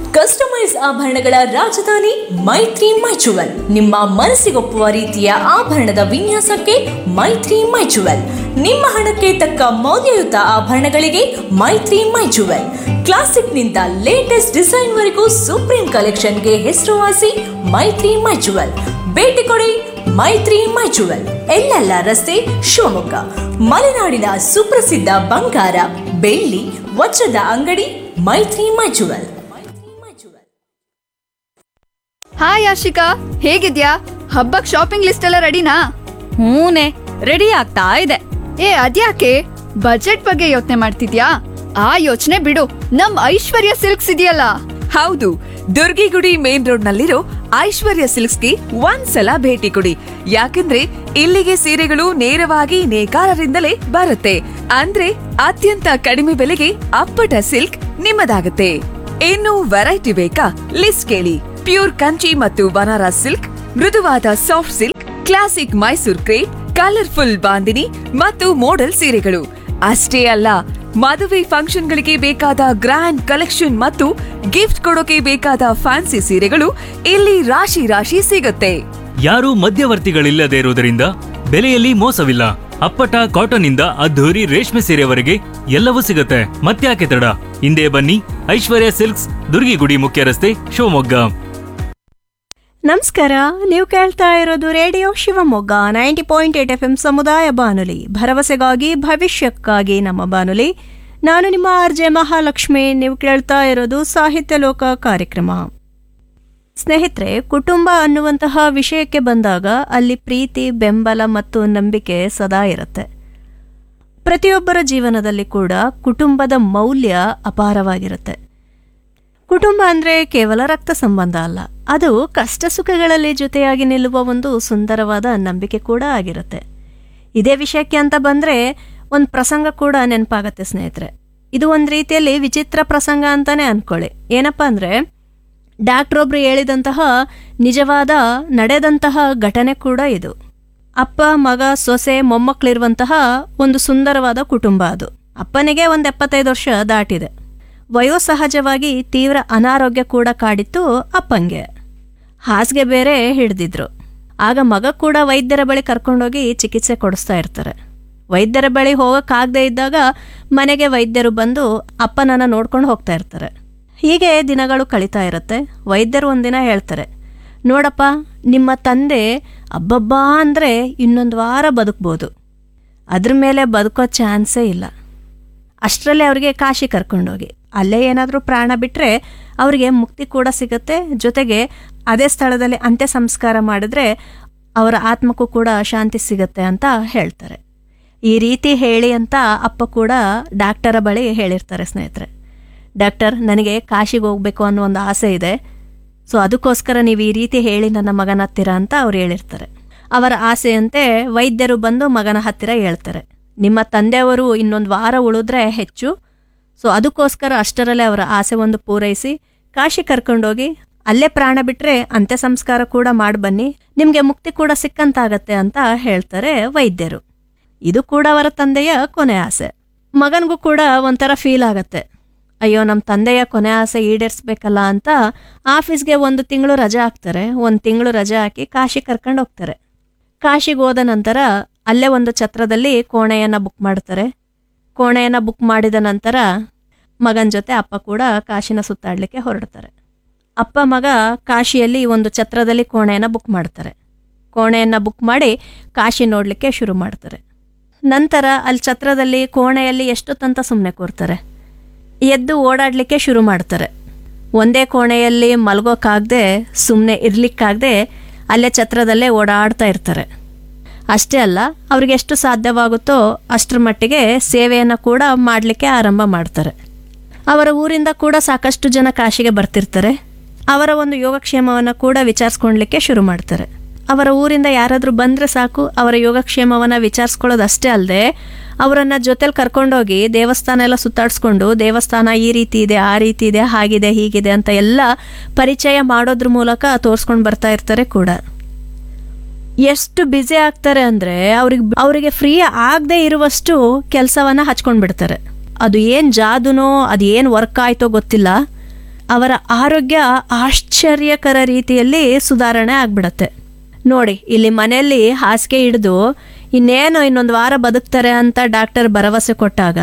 Customise ಆಭರಣಗಳ ರಾಜಧಾನಿ ಮೈತ್ರಿ ಮೈಚುವಲ್. ನಿಮ್ಮ ಮನಸ್ಸಿಗೊಪ್ಪುವ ರೀತಿಯ ಆಭರಣದ ವಿನ್ಯಾಸಕ್ಕೆ ಮೈತ್ರಿ ಮೈಚುವಲ್. ನಿಮ್ಮ ಹಣಕ್ಕೆ ತಕ್ಕ ಮೌಲ್ಯಯುತ ಆಭರಣಗಳಿಗೆ ಮೈತ್ರಿ ಮೈಚುವಲ್. ಕ್ಲಾಸಿಕ್ನಿಂದ ಲೇಟೆಸ್ಟ್ ಡಿಸೈನ್ ವರೆಗೂ ಸುಪ್ರೀಂ ಕಲೆಕ್ಷನ್ಗೆ ಹೆಸರುವಾಸಿ ಮೈತ್ರಿ ಮೈಚುವಲ್. ಭೇಟಿ ಕೊಡಿ ಮೈತ್ರಿ ಮೈಚುವಲ್, ಎಲ್ಲೆಲ್ಲ ರಸ್ತೆ, ಶಿವಮೊಗ್ಗ. ಮಲೆನಾಡಿನ ಸುಪ್ರಸಿದ್ಧ ಬಂಗಾರ, ಬೆಳ್ಳಿ, ವಜ್ರದ ಅಂಗಡಿ ಮೈತ್ರಿ ಮೈಚುವಲ್. ಹಾಯ್ ಆಶಿಕಾ, ಹೇಗಿದ್ಯಾ? ಹಬ್ಬಕ್ ಶಾಪಿಂಗ್ ಲಿಸ್ಟ್ ಎಲ್ಲ ರೆಡಿನಾ? ಹೂನೆ, ರೆಡಿ ಆಗ್ತಾ ಇದೆ. ಅದ್ಯಾಕೆ ಬಜೆಟ್ ಬಗ್ಗೆ ಯೋಚನೆ ಮಾಡ್ತಿದ್ಯಾ? ಆ ಯೋಚನೆ ಬಿಡು, ನಮ್ ಐಶ್ವರ್ಯ ಸಿಲ್ಕ್ಸ್ ಇದೆಯಲ್ಲ. ಹೌದು, ದುರ್ಗಿಗುಡಿ ಮೇನ್ ರೋಡ್ ನಲ್ಲಿರೋ ಐಶ್ವರ್ಯ ಸಿಲ್ಕ್ಸ್ಗೆ ಒಂದ್ಸಲ ಭೇಟಿ ಕೊಡಿ. ಯಾಕಂದ್ರೆ ಇಲ್ಲಿಗೆ ಸೀರೆಗಳು ನೇರವಾಗಿ ನೇಕಾರರಿಂದಲೇ ಬರುತ್ತೆ. ಅಂದ್ರೆ ಅತ್ಯಂತ ಕಡಿಮೆ ಬೆಲೆಗೆ ಅಪ್ಪಟ ಸಿಲ್ಕ್ ನಿಮ್ಮದಾಗುತ್ತೆ. ಇನ್ನು ವೆರೈಟಿ ಬೇಕಾ? ಲಿಸ್ಟ್ ಕೇಳಿ. ಪ್ಯೂರ್ ಕಂಚಿ ಮತ್ತು ಬನಾರಸ್ ಸಿಲ್ಕ್, ಮೃದುವಾದ soft silk, classic Mysore crepe, colourful bandhani ಮತ್ತು ಮೋಡಲ್ ಸೀರೆಗಳು ಅಷ್ಟೇ ಅಲ್ಲ, ಮದುವೆ ಫಂಕ್ಷನ್ಗಳಿಗೆ ಬೇಕಾದ ಗ್ರ್ಯಾಂಡ್ ಕಲೆಕ್ಷನ್ ಮತ್ತು ಗಿಫ್ಟ್ ಕೊಡೋಕೆ ಬೇಕಾದ ಫ್ಯಾನ್ಸಿ ಸೀರೆಗಳು ಇಲ್ಲಿ ರಾಶಿ ರಾಶಿ ಸಿಗುತ್ತೆ. ಯಾರೂ ಮಧ್ಯವರ್ತಿಗಳಿಲ್ಲದೆ ಇರುವುದರಿಂದ ಬೆಲೆಯಲ್ಲಿ ಮೋಸವಿಲ್ಲ. ಅಪ್ಪಟ ಕಾಟನ್ ಇಂದ ಅದ್ಧೂರಿ ರೇಷ್ಮೆ ಸೀರೆವರೆಗೆ ಎಲ್ಲವೂ ಸಿಗುತ್ತೆ. ಮತ್ತ್ಯಾಕೆ ತಡ? ಹಿಂದೆ ಬನ್ನಿ, ಐಶ್ವರ್ಯ ಸಿಲ್ಕ್ಸ್, ದುರ್ಗಿಗುಡಿ ಮುಖ್ಯ ರಸ್ತೆ, ಶಿವಮೊಗ್ಗ. ನಮಸ್ಕಾರ, ನೀವು ಕೇಳ್ತಾ ಇರೋದು ರೇಡಿಯೋ ಶಿವಮೊಗ್ಗ 90.8 FM ಸಮುದಾಯ ಬಾನುಲಿ, ಭರವಸೆಗಾಗಿ ಭವಿಷ್ಯಕ್ಕಾಗಿ ನಮ್ಮ ಬಾನುಲಿ. ನಾನು ನಿಮ್ಮ RJ ಮಹಾಲಕ್ಷ್ಮಿ. ನೀವು ಕೇಳ್ತಾ ಇರೋದು ಸಾಹಿತ್ಯ ಲೋಕ ಕಾರ್ಯಕ್ರಮ. ಸ್ನೇಹಿತರೆ, ಕುಟುಂಬ ಅನ್ನುವಂತಹ ವಿಷಯಕ್ಕೆ ಬಂದಾಗ ಅಲ್ಲಿ ಪ್ರೀತಿ, ಬೆಂಬಲ ಮತ್ತು ನಂಬಿಕೆ ಸದಾ ಇರುತ್ತೆ. ಪ್ರತಿಯೊಬ್ಬರ ಜೀವನದಲ್ಲಿ ಕೂಡ ಕುಟುಂಬದ ಮೌಲ್ಯ ಅಪಾರವಾಗಿರುತ್ತೆ. ಕುಟುಂಬ ಅಂದರೆ ಕೇವಲ ರಕ್ತ ಸಂಬಂಧ ಅಲ್ಲ, ಅದು ಕಷ್ಟ ಸುಖಗಳಲ್ಲಿ ಜೊತೆಯಾಗಿ ನಿಲ್ಲುವ ಒಂದು ಸುಂದರವಾದ ನಂಬಿಕೆ ಕೂಡ ಆಗಿರುತ್ತೆ. ಇದೇ ವಿಷಯಕ್ಕೆ ಅಂತ ಬಂದರೆ ಒಂದು ಪ್ರಸಂಗ ಕೂಡ ನೆನಪಾಗತ್ತೆ ಸ್ನೇಹಿತರೆ. ಇದು ಒಂದು ರೀತಿಯಲ್ಲಿ ವಿಚಿತ್ರ ಪ್ರಸಂಗ ಅಂತಾನೆ ಅನ್ಕೊಳ್ಳಿ. ಏನಪ್ಪ ಅಂದರೆ, ಡಾಕ್ಟ್ರೊಬ್ರು ಹೇಳಿದಂತಹ ನಿಜವಾದ ನಡೆದಂತಹ ಘಟನೆ ಕೂಡ ಇದು. ಅಪ್ಪ, ಮಗ, ಸೊಸೆ, ಮೊಮ್ಮಕ್ಕಳಿರುವಂತಹ ಒಂದು ಸುಂದರವಾದ ಕುಟುಂಬ ಅದು. ಅಪ್ಪನಿಗೆ ಒಂದು 75 ವರ್ಷ ದಾಟಿದೆ. ವಯೋಸಹಜವಾಗಿ ತೀವ್ರ ಅನಾರೋಗ್ಯ ಕೂಡ ಕಾಡಿತ್ತು ಅಪ್ಪಂಗೆ. ಹಾಸಿಗೆ ಬೇರೆ ಹಿಡ್ದಿದ್ರು. ಆಗ ಮಗ ಕೂಡ ವೈದ್ಯರ ಬಳಿ ಕರ್ಕೊಂಡೋಗಿ ಚಿಕಿತ್ಸೆ ಕೊಡಿಸ್ತಾ ಇರ್ತಾರೆ. ವೈದ್ಯರ ಬಳಿ ಹೋಗೋಕ್ಕಾಗದೇ ಇದ್ದಾಗ ಮನೆಗೆ ವೈದ್ಯರು ಬಂದು ಅಪ್ಪನನ್ನು ನೋಡ್ಕೊಂಡು ಹೋಗ್ತಾ ಇರ್ತಾರೆ. ಹೀಗೆ ದಿನಗಳು ಕಳೀತಾ ಇರುತ್ತೆ. ವೈದ್ಯರು ಒಂದಿನ ಹೇಳ್ತಾರೆ, ನೋಡಪ್ಪ, ನಿಮ್ಮ ತಂದೆ ಅಬ್ಬಬ್ಬಾ ಅಂದರೆ ಇನ್ನೊಂದು ವಾರ ಬದುಕ್ಬೋದು, ಅದ್ರ ಮೇಲೆ ಬದುಕೋ ಚಾನ್ಸೇ ಇಲ್ಲ. ಅಷ್ಟರಲ್ಲಿ ಅವ್ರಿಗೆ ಕಾಶಿ ಕರ್ಕೊಂಡೋಗಿ ಅಲ್ಲೇ ಏನಾದರೂ ಪ್ರಾಣ ಬಿಟ್ಟರೆ ಅವರಿಗೆ ಮುಕ್ತಿ ಕೂಡ ಸಿಗುತ್ತೆ. ಜೊತೆಗೆ ಅದೇ ಸ್ಥಳದಲ್ಲಿ ಅಂತ್ಯ ಸಂಸ್ಕಾರ ಮಾಡಿದ್ರೆ ಅವರ ಆತ್ಮಕ್ಕೂ ಕೂಡ ಶಾಂತಿ ಸಿಗುತ್ತೆ ಅಂತ ಹೇಳ್ತಾರೆ. ಈ ರೀತಿ ಹೇಳಿ ಅಂತ ಅಪ್ಪ ಕೂಡ ಡಾಕ್ಟರ ಬಳಿ ಹೇಳಿರ್ತಾರೆ. ಸ್ನೇಹಿತರೆ, ಡಾಕ್ಟರ್, ನನಗೆ ಕಾಶಿಗೆ ಹೋಗ್ಬೇಕು ಅನ್ನೋ ಒಂದು ಆಸೆ ಇದೆ, ಸೊ ಅದಕ್ಕೋಸ್ಕರ ನೀವು ಈ ರೀತಿ ಹೇಳಿ ನನ್ನ ಮಗನ ಹತ್ತಿರ ಅಂತ ಅವ್ರು ಹೇಳಿರ್ತಾರೆ. ಅವರ ಆಸೆಯಂತೆ ವೈದ್ಯರು ಬಂದು ಮಗನ ಹತ್ತಿರ ಹೇಳ್ತಾರೆ, ನಿಮ್ಮ ತಂದೆಯವರು ಇನ್ನೊಂದು ವಾರ ಉಳಿದ್ರೆ ಹೆಚ್ಚು, ಸೊ ಅದಕ್ಕೋಸ್ಕರ ಅಷ್ಟರಲ್ಲೇ ಅವರ ಆಸೆ ಒಂದು ಪೂರೈಸಿ ಕಾಶಿ ಕರ್ಕೊಂಡೋಗಿ ಅಲ್ಲೇ ಪ್ರಾಣ ಬಿಟ್ಟರೆ ಅಂತ್ಯ ಸಂಸ್ಕಾರ ಕೂಡ ಮಾಡಿ ಬನ್ನಿ, ನಿಮಗೆ ಮುಕ್ತಿ ಕೂಡ ಸಿಕ್ಕಂತಾಗತ್ತೆ ಅಂತ ಹೇಳ್ತಾರೆ ವೈದ್ಯರು. ಇದು ಕೂಡ ಅವರ ತಂದೆಯ ಕೊನೆ ಆಸೆ. ಮಗನಿಗೂ ಕೂಡ ಒಂಥರ ಫೀಲ್ ಆಗತ್ತೆ, ಅಯ್ಯೋ ನಮ್ಮ ತಂದೆಯ ಕೊನೆ ಆಸೆ ಈಡೇರಿಸ್ಬೇಕಲ್ಲ ಅಂತ ಆಫೀಸ್ಗೆ 1 ತಿಂಗಳು ರಜೆ ಹಾಕ್ತಾರೆ. 1 ತಿಂಗಳು ರಜೆ ಹಾಕಿ ಕಾಶಿ ಕರ್ಕೊಂಡು ಹೋಗ್ತಾರೆ. ಕಾಶಿಗೆ ಹೋದ ನಂತರ ಅಲ್ಲೇ ಒಂದು ಛತ್ರದಲ್ಲಿ ಕೋಣೆಯನ್ನು ಬುಕ್ ಮಾಡ್ತಾರೆ. ಕೋಣೆಯನ್ನು ಬುಕ್ ಮಾಡಿದ ನಂತರ ಮಗನ ಜೊತೆ ಅಪ್ಪ ಕೂಡ ಕಾಶಿನ ಸುತ್ತಾಡಲಿಕ್ಕೆ ಹೊರಡ್ತಾರೆ. ಅಪ್ಪ ಮಗ ಕಾಶಿಯಲ್ಲಿ ಒಂದು ಛತ್ರದಲ್ಲಿ ಕೋಣೆಯನ್ನು ಬುಕ್ ಮಾಡ್ತಾರೆ. ಕೋಣೆಯನ್ನು ಬುಕ್ ಮಾಡಿ ಕಾಶಿ ನೋಡಲಿಕ್ಕೆ ಶುರು ಮಾಡ್ತಾರೆ. ನಂತರ ಅಲ್ಲಿ ಛತ್ರದಲ್ಲಿ ಕೋಣೆಯಲ್ಲಿ ಎಷ್ಟೊತ್ತಂತ ಸುಮ್ಮನೆ ಕೂರ್ತಾರೆ. ಎದ್ದು ಓಡಾಡಲಿಕ್ಕೆ ಶುರು ಮಾಡ್ತಾರೆ. ಒಂದೇ ಕೋಣೆಯಲ್ಲಿ ಮಲಗೋಕ್ಕಾಗದೆ, ಸುಮ್ಮನೆ ಇರಲಿಕ್ಕಾಗದೆ ಅಲ್ಲೇ ಛತ್ರದಲ್ಲೇ ಓಡಾಡ್ತಾ ಇರ್ತಾರೆ. ಅಷ್ಟೇ ಅಲ್ಲ, ಅವ್ರಿಗೆ ಎಷ್ಟು ಸಾಧ್ಯವಾಗುತ್ತೋ ಅಷ್ಟರ ಮಟ್ಟಿಗೆ ಸೇವೆಯನ್ನು ಕೂಡ ಮಾಡಲಿಕ್ಕೆ ಆರಂಭ ಮಾಡ್ತಾರೆ. ಅವರ ಊರಿಂದ ಕೂಡ ಸಾಕಷ್ಟು ಜನ ಕಾಶಿಗೆ ಬರ್ತಿರ್ತಾರೆ. ಅವರ ಒಂದು ಯೋಗಕ್ಷೇಮವನ್ನು ಕೂಡ ವಿಚಾರಿಸ್ಕೊಳ್ಲಿಕ್ಕೆ ಶುರು ಮಾಡ್ತಾರೆ. ಅವರ ಊರಿಂದ ಯಾರಾದರೂ ಬಂದರೆ ಸಾಕು, ಅವರ ಯೋಗಕ್ಷೇಮವನ್ನು ವಿಚಾರಿಸ್ಕೊಳ್ಳೋದಷ್ಟೇ ಅಲ್ಲದೆ ಅವರನ್ನು ಜೊತೆಲಿ ಕರ್ಕೊಂಡೋಗಿ ದೇವಸ್ಥಾನ ಎಲ್ಲ ಸುತ್ತಾಡಿಸ್ಕೊಂಡು, ದೇವಸ್ಥಾನ ಈ ರೀತಿ ಇದೆ, ಆ ರೀತಿ ಇದೆ, ಹಾಗಿದೆ, ಹೀಗಿದೆ ಅಂತ ಎಲ್ಲ ಪರಿಚಯ ಮಾಡೋದ್ರ ಮೂಲಕ ತೋರಿಸ್ಕೊಂಡು ಬರ್ತಾ ಇರ್ತಾರೆ ಕೂಡ. ಎಷ್ಟು ಬ್ಯುಸಿ ಆಗ್ತಾರೆ ಅಂದರೆ ಅವರಿಗೆ ಫ್ರೀ ಆಗದೆ ಇರುವಷ್ಟು ಕೆಲಸವನ್ನು ಹಚ್ಕೊಂಡು ಬಿಡ್ತಾರೆ. ಅದು ಏನು ಜಾದುನೋ, ಅದು ಏನು ವರ್ಕ್ ಆಯಿತೋ ಗೊತ್ತಿಲ್ಲ, ಅವರ ಆರೋಗ್ಯ ಆಶ್ಚರ್ಯಕರ ರೀತಿಯಲ್ಲಿ ಸುಧಾರಣೆ ಆಗ್ಬಿಡತ್ತೆ. ನೋಡಿ, ಇಲ್ಲಿ ಮನೆಯಲ್ಲಿ ಹಾಸಿಗೆ ಹಿಡಿದು ಇನ್ನೇನೋ ಇನ್ನೊಂದು ವಾರ ಬದುಕ್ತಾರೆ ಅಂತ ಡಾಕ್ಟರ್ ಭರವಸೆ ಕೊಟ್ಟಾಗ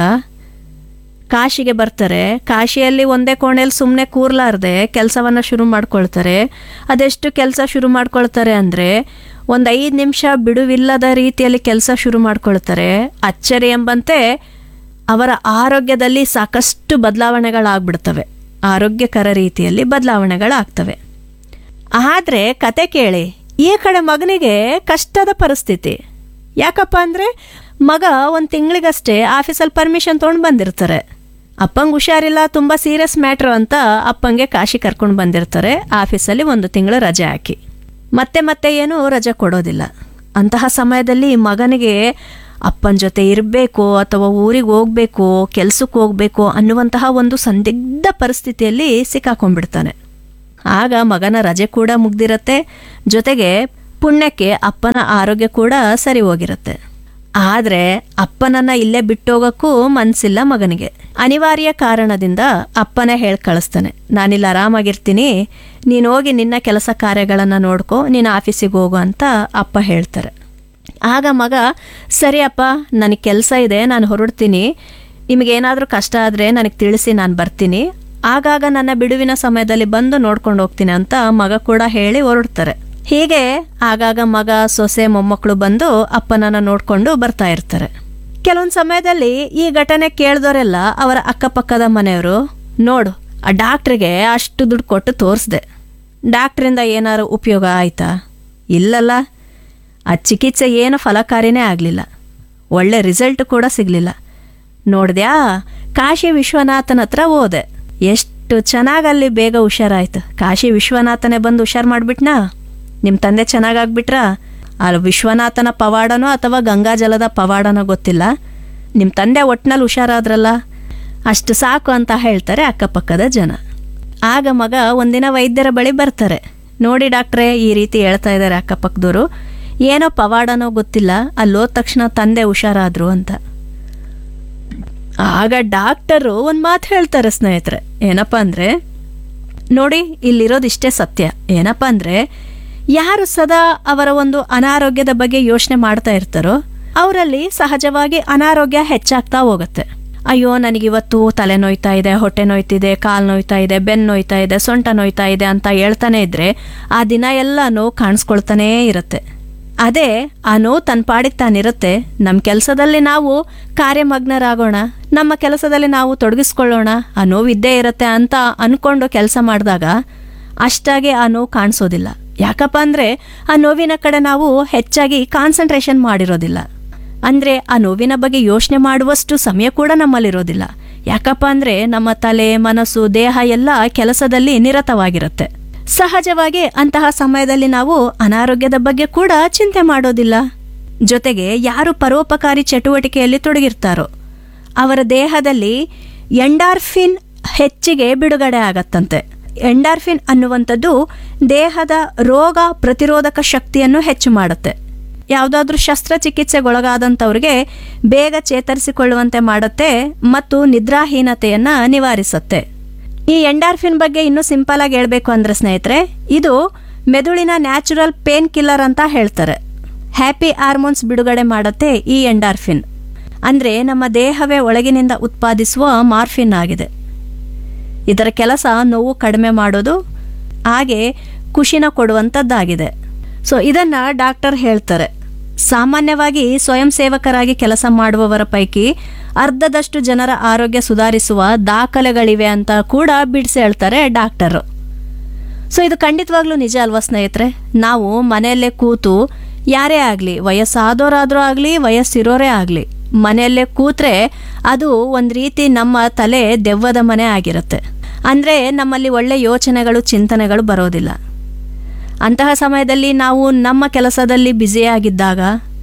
ಕಾಶಿಗೆ ಬರ್ತಾರೆ. ಕಾಶಿಯಲ್ಲಿ ಒಂದೇ ಕೋಣೆಯಲ್ಲಿ ಸುಮ್ಮನೆ ಕೂರ್ಲಾರ್ದೆ ಕೆಲಸವನ್ನು ಶುರು ಮಾಡ್ಕೊಳ್ತಾರೆ. ಅದೆಷ್ಟು ಕೆಲಸ ಶುರು ಮಾಡ್ಕೊಳ್ತಾರೆ ಅಂದರೆ ಒಂದು 5 ನಿಮಿಷ ಬಿಡುವಿಲ್ಲದ ರೀತಿಯಲ್ಲಿ ಕೆಲಸ ಶುರು ಮಾಡ್ಕೊಳ್ತಾರೆ. ಅಚ್ಚರಿ ಎಂಬಂತೆ ಅವರ ಆರೋಗ್ಯದಲ್ಲಿ ಸಾಕಷ್ಟು ಬದಲಾವಣೆಗಳಾಗ್ಬಿಡ್ತವೆ, ಆರೋಗ್ಯಕರ ರೀತಿಯಲ್ಲಿ ಬದಲಾವಣೆಗಳಾಗ್ತವೆ. ಆದರೆ ಕತೆ ಕೇಳಿ, ಈ ಕಡೆ ಮಗನಿಗೆ ಕಷ್ಟದ ಪರಿಸ್ಥಿತಿ. ಯಾಕಪ್ಪ ಅಂದರೆ ಮಗ ಒಂದು ತಿಂಗಳಿಗಷ್ಟೇ ಆಫೀಸಲ್ಲಿ ಪರ್ಮಿಷನ್ ತೊಗೊಂಡು ಬಂದಿರ್ತಾರೆ. ಅಪ್ಪಂಗೆ ಹುಷಾರಿಲ್ಲ, ತುಂಬ ಸೀರಿಯಸ್ ಮ್ಯಾಟ್ರು ಅಂತ ಅಪ್ಪಂಗೆ ಕಾಶಿ ಕರ್ಕೊಂಡು ಬಂದಿರ್ತಾರೆ. ಆಫೀಸಲ್ಲಿ 1 ತಿಂಗಳು ರಜೆ ಹಾಕಿ ಮತ್ತೆ ಏನು ರಜೆ ಕೊಡೋದಿಲ್ಲ. ಅಂತಹ ಸಮಯದಲ್ಲಿ ಮಗನಿಗೆ ಅಪ್ಪನ ಜೊತೆ ಇರಬೇಕು ಅಥವಾ ಊರಿಗೆ ಹೋಗ್ಬೇಕು, ಕೆಲ್ಸಕ್ಕೆ ಹೋಗ್ಬೇಕು ಅನ್ನುವಂತಹ ಒಂದು ಸಂದಿಗ್ಧ ಪರಿಸ್ಥಿತಿಯಲ್ಲಿ ಸಿಕ್ಕಾಕೊಂಡ್ಬಿಡ್ತಾನೆ. ಆಗ ಮಗನ ರಜೆ ಕೂಡ ಮುಗ್ದಿರತ್ತೆ, ಜೊತೆಗೆ ಪುಣ್ಯಕ್ಕೆ ಅಪ್ಪನ ಆರೋಗ್ಯ ಕೂಡ ಸರಿ ಹೋಗಿರುತ್ತೆ. ಆದರೆ ಅಪ್ಪನನ್ನ ಇಲ್ಲೇ ಬಿಟ್ಟೋಗಕ್ಕೂ ಮನಸ್ಸಿಲ್ಲ ಮಗನಿಗೆ. ಅನಿವಾರ್ಯ ಕಾರಣದಿಂದ ಅಪ್ಪನೇ ಹೇಳಿ ಕಳಿಸ್ತಾನೆ, ನಾನಿಲ್ಲಿ ಆರಾಮಾಗಿರ್ತೀನಿ, ನೀನು ಹೋಗಿ ನಿನ್ನ ಕೆಲಸ ಕಾರ್ಯಗಳನ್ನು ನೋಡ್ಕೊ, ನೀನು ಆಫೀಸಿಗೆ ಹೋಗು ಅಂತ ಅಪ್ಪ ಹೇಳ್ತಾರೆ. ಆಗ ಮಗ, ಸರಿ ಅಪ್ಪ, ನನಗೆ ಕೆಲಸ ಇದೆ, ನಾನು ಹೊರಡ್ತೀನಿ, ನಿಮಗೇನಾದರೂ ಕಷ್ಟ ಆದರೆ ನನಗೆ ತಿಳಿಸಿ, ನಾನು ಬರ್ತೀನಿ, ಆಗಾಗ ನನ್ನ ಬಿಡುವಿನ ಸಮಯದಲ್ಲಿ ಬಂದು ನೋಡ್ಕೊಂಡು ಹೋಗ್ತೀನಿ ಅಂತ ಮಗ ಕೂಡ ಹೇಳಿ ಹೊರಡ್ತಾರೆ. ಹೀಗೆ ಆಗಾಗ ಮಗ, ಸೊಸೆ, ಮೊಮ್ಮಕ್ಕಳು ಬಂದು ಅಪ್ಪನನ್ನು ನೋಡ್ಕೊಂಡು ಬರ್ತಾ ಇರ್ತಾರೆ. ಕೆಲವೊಂದು ಸಮಯದಲ್ಲಿ ಈ ಘಟನೆ ಕೇಳಿದವರೆಲ್ಲ ಅವರ ಅಕ್ಕಪಕ್ಕದ ಮನೆಯವರು, ನೋಡು ಆ ಡಾಕ್ಟ್ರಿಗೆ ಅಷ್ಟು ದುಡ್ಡು ಕೊಟ್ಟು ತೋರಿಸ್ದೆ, ಡಾಕ್ಟ್ರಿಂದ ಏನಾದ್ರು ಉಪಯೋಗ ಆಯ್ತಾ? ಇಲ್ಲಲ್ಲ, ಆ ಚಿಕಿತ್ಸೆ ಏನು ಫಲಕಾರಿನೇ ಆಗಲಿಲ್ಲ, ಒಳ್ಳೆ ರಿಸಲ್ಟ್ ಕೂಡ ಸಿಗಲಿಲ್ಲ. ನೋಡಿದ್ಯಾ, ಕಾಶಿ ವಿಶ್ವನಾಥನ ಹತ್ರ ಹೋದೆ, ಎಷ್ಟು ಚೆನ್ನಾಗಲ್ಲಿ ಬೇಗ ಹುಷಾರಾಯ್ತು. ಕಾಶಿ ವಿಶ್ವನಾಥನೇ ಬಂದು ಹುಷಾರು ಮಾಡಿಬಿಟ್ನಾ? ನಿಮ್ಮ ತಂದೆ ಚೆನ್ನಾಗಾಗ್ಬಿಟ್ರಾ? ಅಲ್ಲಿ ವಿಶ್ವನಾಥನ ಪವಾಡನೋ ಅಥವಾ ಗಂಗಾಜಲದ ಪವಾಡನೋ ಗೊತ್ತಿಲ್ಲ, ನಿಮ್ಮ ತಂದೆ ಒಟ್ಟಿನಲ್ಲಿ ಹುಷಾರಾದ್ರಲ್ಲ, ಅಷ್ಟು ಸಾಕು ಅಂತ ಹೇಳ್ತಾರೆ ಅಕ್ಕಪಕ್ಕದ ಜನ. ಆಗ ಮಗ ಒಂದಿನ ವೈದ್ಯರ ಬಳಿ ಬರ್ತಾರೆ. ನೋಡಿ ಡಾಕ್ಟ್ರೇ, ಈ ರೀತಿ ಹೇಳ್ತಾ ಇದ್ದಾರೆ ಅಕ್ಕಪಕ್ಕದವರು, ಏನೋ ಪವಾಡನೋ ಗೊತ್ತಿಲ್ಲ, ಅಲ್ಲಿ ಹೋದ ತಕ್ಷಣ ತಂದೆ ಹುಷಾರಾದ್ರು ಅಂತ. ಆಗ ಡಾಕ್ಟರು ಒಂದು ಮಾತು ಹೇಳ್ತಾರೆ ಸ್ನೇಹಿತರೆ, ಏನಪ್ಪ ಅಂದರೆ, ನೋಡಿ ಇಲ್ಲಿರೋದು ಇಷ್ಟೇ ಸತ್ಯ. ಏನಪ್ಪ ಅಂದರೆ, ಯಾರು ಸದಾ ಅವರ ಒಂದು ಅನಾರೋಗ್ಯದ ಬಗ್ಗೆ ಯೋಚನೆ ಮಾಡ್ತಾ ಇರ್ತಾರೋ ಅವರಲ್ಲಿ ಸಹಜವಾಗಿ ಅನಾರೋಗ್ಯ ಹೆಚ್ಚಾಗ್ತಾ ಹೋಗುತ್ತೆ. ಅಯ್ಯೋ, ನನಗಿವತ್ತು ತಲೆ ನೋಯ್ತಾ ಇದೆ, ಹೊಟ್ಟೆ ನೋಯ್ತಿದೆ, ಕಾಲು ನೋಯ್ತಾ ಇದೆ, ಬೆನ್ನು ನೋಯ್ತಾ ಇದೆ, ಸೊಂಟ ನೋಯ್ತಾ ಇದೆ ಅಂತ ಹೇಳ್ತಾನೆ ಇದ್ರೆ ಆ ದಿನ ಎಲ್ಲ ನೋವು ಕಾಣಿಸ್ಕೊಳ್ತಾನೇ ಇರುತ್ತೆ. ಅದೇ ಆ ನೋವು ತನ್ನ ಪಾಡಿಗೆ ತಾನಿರುತ್ತೆ. ನಮ್ಮ ಕೆಲಸದಲ್ಲಿ ನಾವು ಕಾರ್ಯಮಗ್ನರಾಗೋಣ, ನಮ್ಮ ಕೆಲಸದಲ್ಲಿ ನಾವು ತೊಡಗಿಸ್ಕೊಳ್ಳೋಣ, ಆ ನೋವು ಇದ್ದೇ ಇರುತ್ತೆ ಅಂತ ಅಂದ್ಕೊಂಡು ಕೆಲಸ ಮಾಡಿದಾಗ ಅಷ್ಟಾಗಿ ಆ ನೋವು ಕಾಣಿಸೋದಿಲ್ಲ. ಯಾಕಪ್ಪ ಅಂದರೆ ಆ ನೋವಿನ ಕಡೆ ನಾವು ಹೆಚ್ಚಾಗಿ ಕಾನ್ಸಂಟ್ರೇಷನ್ ಮಾಡಿರೋದಿಲ್ಲ. ಅಂದರೆ ಆ ನೋವಿನ ಬಗ್ಗೆ ಯೋಚನೆ ಮಾಡುವಷ್ಟು ಸಮಯ ಕೂಡ ನಮ್ಮಲ್ಲಿರೋದಿಲ್ಲ. ಯಾಕಪ್ಪ ಅಂದರೆ ನಮ್ಮ ತಲೆ, ಮನಸ್ಸು, ದೇಹ ಎಲ್ಲ ಕೆಲಸದಲ್ಲಿ ನಿರತವಾಗಿರುತ್ತೆ. ಸಹಜವಾಗಿ ಅಂತಹ ಸಮಯದಲ್ಲಿ ನಾವು ಅನಾರೋಗ್ಯದ ಬಗ್ಗೆ ಕೂಡ ಚಿಂತೆ ಮಾಡೋದಿಲ್ಲ. ಜೊತೆಗೆ ಯಾರು ಪರೋಪಕಾರಿ ಚಟುವಟಿಕೆಯಲ್ಲಿ ತೊಡಗಿರ್ತಾರೋ ಅವರ ದೇಹದಲ್ಲಿ ಎಂಡಾರ್ಫಿನ್ ಹೆಚ್ಚಿಗೆ ಬಿಡುಗಡೆ ಆಗತ್ತಂತೆ. ಎಂಡಾರ್ಫಿನ್ ಅನ್ನುವಂಥದ್ದು ದೇಹದ ರೋಗ ಪ್ರತಿರೋಧಕ ಶಕ್ತಿಯನ್ನು ಹೆಚ್ಚು ಮಾಡುತ್ತೆ. ಯಾವುದಾದ್ರೂ ಶಸ್ತ್ರಚಿಕಿತ್ಸೆಗೊಳಗಾದಂಥವ್ರಿಗೆ ಬೇಗ ಚೇತರಿಸಿಕೊಳ್ಳುವಂತೆ ಮಾಡುತ್ತೆ ಮತ್ತು ನಿದ್ರಾಹೀನತೆಯನ್ನು ನಿವಾರಿಸುತ್ತೆ. ಈ ಎಂಡಾರ್ಫಿನ್ ಬಗ್ಗೆ ಇನ್ನೂ ಸಿಂಪಲ್ ಆಗಿ ಹೇಳಬೇಕು ಅಂದರೆ ಸ್ನೇಹಿತರೆ, ಇದು ಮೆದುಳಿನ ನ್ಯಾಚುರಲ್ ಪೇನ್ ಕಿಲ್ಲರ್ ಅಂತ ಹೇಳ್ತಾರೆ. ಹ್ಯಾಪಿ ಹಾರ್ಮೋನ್ಸ್ ಬಿಡುಗಡೆ ಮಾಡುತ್ತೆ ಈ ಎಂಡಾರ್ಫಿನ್. ಅಂದರೆ ನಮ್ಮ ದೇಹವೇ ಒಳಗಿನಿಂದ ಉತ್ಪಾದಿಸುವ ಮಾರ್ಫಿನ್ ಆಗಿದೆ. ಇದರ ಕೆಲಸ ನೋವು ಕಡಿಮೆ ಮಾಡೋದು, ಹಾಗೆ ಖುಷಿನ ಕೊಡುವಂಥದ್ದಾಗಿದೆ. ಸೊ ಇದನ್ನು ಡಾಕ್ಟರ್ ಹೇಳ್ತಾರೆ. ಸಾಮಾನ್ಯವಾಗಿ ಸ್ವಯಂ ಸೇವಕರಾಗಿ ಕೆಲಸ ಮಾಡುವವರ ಪೈಕಿ ಅರ್ಧದಷ್ಟು ಜನರ ಆರೋಗ್ಯ ಸುಧಾರಿಸುವ ದಾಖಲೆಗಳಿವೆ ಅಂತ ಕೂಡ ಬಿಡಿಸಿ ಹೇಳ್ತಾರೆ ಡಾಕ್ಟರು. ಸೊ ಇದು ಖಂಡಿತವಾಗ್ಲೂ ನಿಜ ಅಲ್ವಾ ಸ್ನೇಹಿತರೆ? ನಾವು ಮನೆಯಲ್ಲೇ ಕೂತು ಯಾರೇ ಆಗಲಿ, ವಯಸ್ಸಾದವರಾದರೂ ಆಗಲಿ, ವಯಸ್ಸಿರೋರೇ ಆಗಲಿ, ಮನೆಯಲ್ಲೇ ಕೂತ್ರೆ ಅದು ಒಂದು ರೀತಿ ನಮ್ಮ ತಲೆ ದೆವ್ವದ ಮನೆ ಆಗಿರುತ್ತೆ. ಅಂದರೆ ನಮ್ಮಲ್ಲಿ ಒಳ್ಳೆ ಯೋಚನೆಗಳು, ಚಿಂತನೆಗಳು ಬರೋದಿಲ್ಲ. ಅಂತಹ ಸಮಯದಲ್ಲಿ ನಾವು ನಮ್ಮ ಕೆಲಸದಲ್ಲಿ ಬ್ಯುಸಿಯಾಗಿದ್ದಾಗ,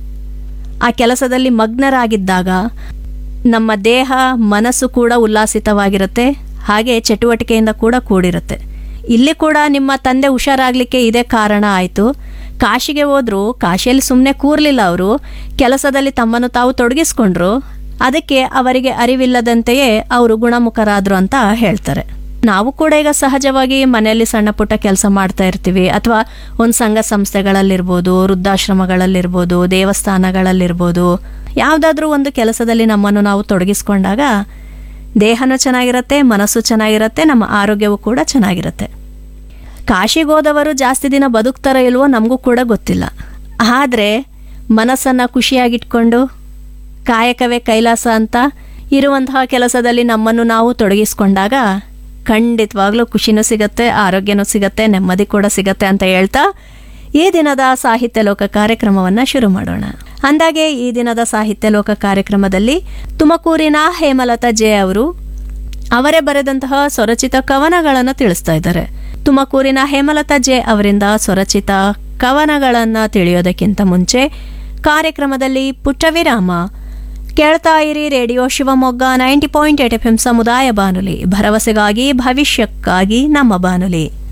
ಆ ಕೆಲಸದಲ್ಲಿ ಮಗ್ನರಾಗಿದ್ದಾಗ ನಮ್ಮ ದೇಹ, ಮನಸ್ಸು ಕೂಡ ಉಲ್ಲಾಸಿತವಾಗಿರುತ್ತೆ, ಹಾಗೆ ಚಟುವಟಿಕೆಯಿಂದ ಕೂಡ ಕೂಡಿರುತ್ತೆ. ಇಲ್ಲಿ ಕೂಡ ನಿಮ್ಮ ತಂದೆ ಹುಷಾರಾಗಲಿಕ್ಕೆ ಇದೇ ಕಾರಣ ಆಯಿತು. ಕಾಶಿಗೆ ಹೋದ್ರು, ಕಾಶಿಯಲ್ಲಿ ಸುಮ್ಮನೆ ಕೂರಲಿಲ್ಲ, ಅವರು ಕೆಲಸದಲ್ಲಿ ತಮ್ಮನ್ನು ತಾವು ತೊಡಗಿಸ್ಕೊಂಡ್ರು. ಅದಕ್ಕೆ ಅವರಿಗೆ ಅರಿವಿಲ್ಲದಂತೆಯೇ ಅವರು ಗುಣಮುಖರಾದರು ಅಂತ ಹೇಳ್ತಾರೆ. ನಾವು ಕೂಡ ಈಗ ಸಹಜವಾಗಿ ಮನೆಯಲ್ಲಿ ಸಣ್ಣ ಪುಟ್ಟ ಕೆಲಸ ಮಾಡ್ತಾ ಇರ್ತೀವಿ, ಅಥವಾ ಒಂದು ಸಂಘ ಸಂಸ್ಥೆಗಳಲ್ಲಿರ್ಬೋದು, ವೃದ್ಧಾಶ್ರಮಗಳಲ್ಲಿರ್ಬೋದು, ದೇವಸ್ಥಾನಗಳಲ್ಲಿರ್ಬೋದು, ಯಾವುದಾದ್ರೂ ಒಂದು ಕೆಲಸದಲ್ಲಿ ನಮ್ಮನ್ನು ನಾವು ತೊಡಗಿಸ್ಕೊಂಡಾಗ ದೇಹನೂ ಚೆನ್ನಾಗಿರುತ್ತೆ, ಮನಸ್ಸು ಚೆನ್ನಾಗಿರುತ್ತೆ, ನಮ್ಮ ಆರೋಗ್ಯವೂ ಕೂಡ ಚೆನ್ನಾಗಿರುತ್ತೆ. ಕಾಶಿಗೋದವರು ಜಾಸ್ತಿ ದಿನ ಬದುಕ್ತಾರೋ ಇಲ್ವೋ ನಮಗೂ ಕೂಡ ಗೊತ್ತಿಲ್ಲ. ಆದರೆ ಮನಸ್ಸನ್ನು ಖುಷಿಯಾಗಿಟ್ಕೊಂಡು ಕಾಯಕವೇ ಕೈಲಾಸ ಅಂತ ಇರುವಂತಹ ಕೆಲಸದಲ್ಲಿ ನಮ್ಮನ್ನು ನಾವು ತೊಡಗಿಸ್ಕೊಂಡಾಗ ಖಂಡಿತವಾಗ್ಲೂ ಖುಷಿನೂ ಸಿಗತ್ತೆ, ಆರೋಗ್ಯನೂ ಸಿಗತ್ತೆ, ನೆಮ್ಮದಿ ಕೂಡ ಸಿಗತ್ತೆ ಅಂತ ಹೇಳ್ತಾ ಈ ದಿನದ ಸಾಹಿತ್ಯ ಲೋಕ ಕಾರ್ಯಕ್ರಮವನ್ನು ಶುರು ಮಾಡೋಣ. ಅಂದಾಗೆ ಈ ದಿನದ ಸಾಹಿತ್ಯ ಲೋಕ ಕಾರ್ಯಕ್ರಮದಲ್ಲಿ ತುಮಕೂರಿನ ಹೇಮಲತಾ ಜೆ ಅವರು ಅವರೇ ಬರೆದಂತಹ ಸ್ವರಚಿತ ಕವನಗಳನ್ನು ತಿಳಿಸ್ತಾ ಇದ್ದಾರೆ. ತುಮಕೂರಿನ ಹೇಮಲತಾ ಜೆ ಅವರಿಂದ ಸ್ವರಚಿತ ಕವನಗಳನ್ನು ತಿಳಿಯೋದಕ್ಕಿಂತ ಮುಂಚೆ ಕಾರ್ಯಕ್ರಮದಲ್ಲಿ ಪುಟ್ಟ ವಿರಾಮ. ಕೇಳ್ತಾ ಇರಿ ರೇಡಿಯೋ ಶಿವಮೊಗ್ಗ 90.8 FM ಸಮುದಾಯ ಬಾನುಲಿ, ಭರವಸೆಗಾಗಿ ಭವಿಷ್ಯಕ್ಕಾಗಿ ನಮ್ಮ ಬಾನುಲಿ.